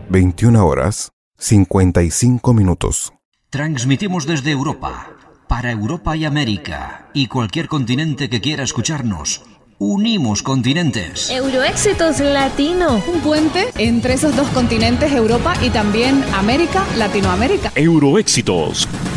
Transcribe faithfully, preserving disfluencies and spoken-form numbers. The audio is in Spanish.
veintiuna horas, cincuenta y cinco minutos. Transmitimos desde Europa, para Europa y América, y cualquier continente que quiera escucharnos. Unimos continentes. Euroéxitos Latino. Un puente entre esos dos continentes, Europa y también América, Latinoamérica. Euroéxitos.